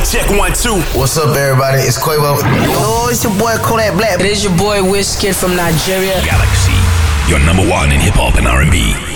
Check 1, 2. What's up, everybody? It's Quavo. Oh, it's your boy Kodak Black. It is your boy Wizkid from Nigeria. Galaxy, your number one in hip hop and R&B.